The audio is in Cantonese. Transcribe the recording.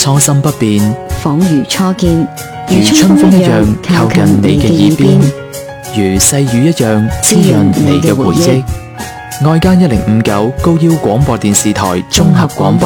初心不變， 仿如初見， 如春風一樣靠近你嘅耳邊，如細雨一樣滋潤你嘅回憶。愛家1059高腰廣播電視台綜合廣播